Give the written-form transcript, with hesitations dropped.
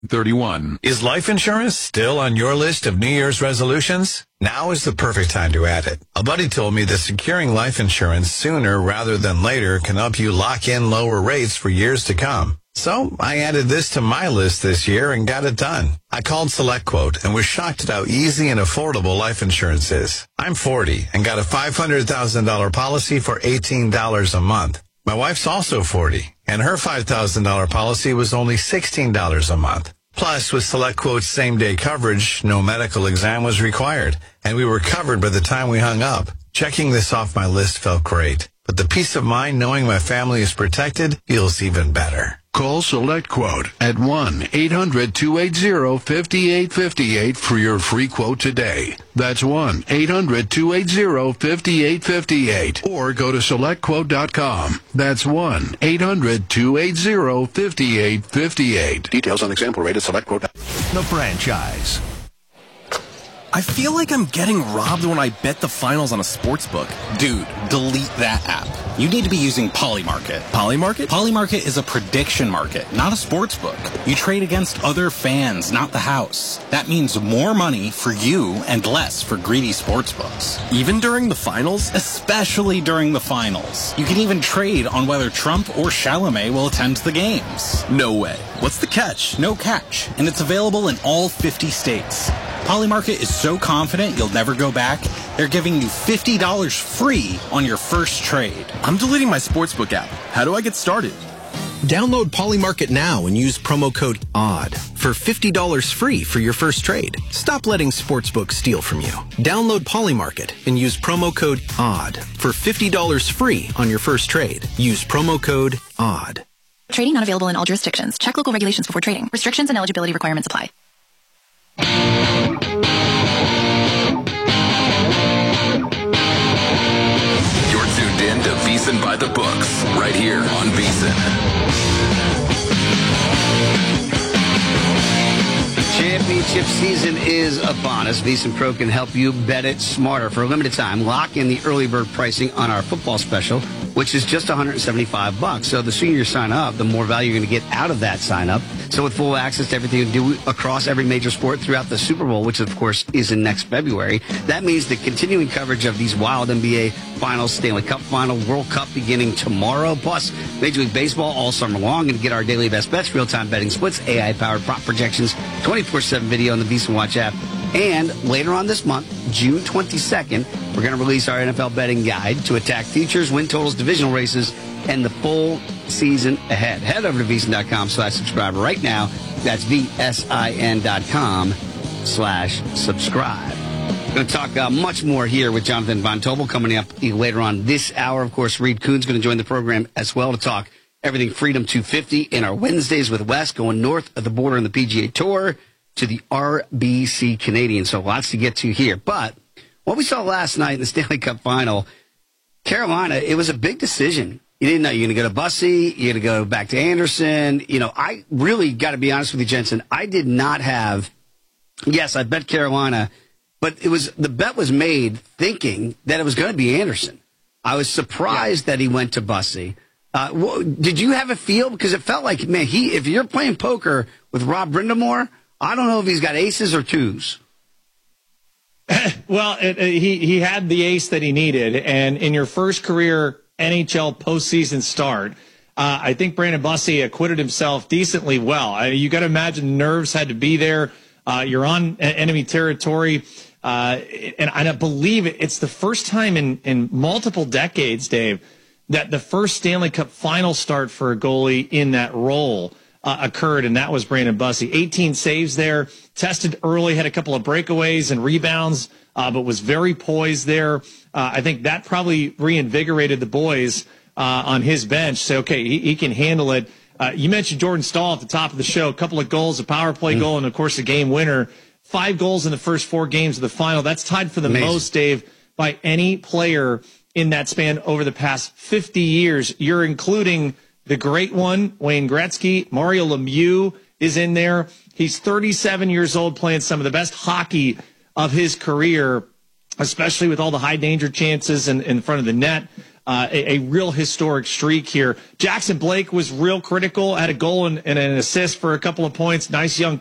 31. Is life insurance still on your list of New Year's resolutions? Now is the perfect time to add it. A buddy told me that securing life insurance sooner rather than later can help you lock in lower rates for years to come. So I added this to my list this year and got it done. I called SelectQuote and was shocked at how easy and affordable life insurance is. I'm 40 and got a $500,000 policy for $18 a month. My wife's also 40, and her $5,000 policy was only $16 a month. Plus, with SelectQuote's same-day coverage, no medical exam was required, and we were covered by the time we hung up. Checking this off my list felt great, but the peace of mind knowing my family is protected feels even better. Call SelectQuote at 1-800-280-5858 for your free quote today. That's 1-800-280-5858. Or go to SelectQuote.com. That's 1-800-280-5858. Details on example rate at SelectQuote. The franchise. I feel like I'm getting robbed when I bet the finals on a sports book. Dude, delete that app. You need to be using Polymarket. Polymarket? Polymarket is a prediction market, not a sports book. You trade against other fans, not the house. That means more money for you and less for greedy sports books. Even during the finals? Especially during the finals. You can even trade on whether Trump or Chalamet will attend the games. No way. What's the catch? No catch. And it's available in all 50 states. Polymarket is so confident you'll never go back, they're giving you $50 free on your first trade. I'm deleting my sportsbook app. How do I get started? Download Polymarket now and use promo code ODD for $50 free for your first trade. Stop letting sportsbooks steal from you. Download Polymarket and use promo code ODD for $50 free on your first trade. Use promo code ODD. Trading not available in all jurisdictions. Check local regulations before trading. Restrictions and eligibility requirements apply. You're tuned in to VSiN by the Books, right here on VSiN. Championship season is upon us. VSiN Pro can help you bet it smarter. For a limited time, lock in the early bird pricing on our football special, which is just $175. So the sooner you sign up, the more value you're going to get out of that sign up. So with full access to everything you do across every major sport throughout the Super Bowl, which of course is in next February, that means the continuing coverage of these wild NBA Finals, Stanley Cup Final, World Cup beginning tomorrow, plus Major League Baseball all summer long, and get our daily best bets, real-time betting splits, AI-powered prop projections, 24/7 video on the VSiN Watch app. And later on this month, June 22nd, we're going to release our NFL betting guide to attack futures, win totals, divisional races, and the full season ahead. Head over to VSiN.com/subscribe right now. That's VSIN.com/subscribe. We're going to talk much more here with Jonathan Von Tobel coming up later on this hour. Of course, Reed Kuhn's going to join the program as well to talk everything Freedom 250 in our Wednesdays with Wes, going north of the border in the PGA Tour to the RBC Canadian. So lots to get to here. But what we saw last night in the Stanley Cup Final, Carolina, it was a big decision. You didn't know you're going to go to Bussey, you're going to go back to Anderson. You know, I really got to be honest with you, Jensen. I did not have, yes, I bet Carolina, but the bet was made thinking that it was going to be Anderson. I was surprised that he went to Bussey. Did you have a feel? Because it felt like, man, if you're playing poker with Rob Brindamore, I don't know if he's got aces or twos. Well, he had the ace that he needed, and in your first career NHL postseason start, I think Brandon Bussey acquitted himself decently well. You got to imagine nerves had to be there. You're on enemy territory, and I believe it's the first time in multiple decades, Dave, that the first Stanley Cup final start for a goalie in that role occurred, and that was Brandon Bussey. 18 saves there, tested early, had a couple of breakaways and rebounds, but was very poised there. I think that probably reinvigorated the boys on his bench. Say, okay, he can handle it. You mentioned Jordan Staal at the top of the show, a couple of goals, a power play goal, and, of course, a game winner. 5 goals in the first 4 games of the final. That's tied for the most, Dave, by any player in that span over the past 50 years. You're including the great one, Wayne Gretzky. Mario Lemieux is in there. He's 37 years old, playing some of the best hockey of his career, especially with all the high danger chances in front of the net. a real historic streak here. Jackson Blake was real critical, had a goal and an assist for a couple of points. Nice young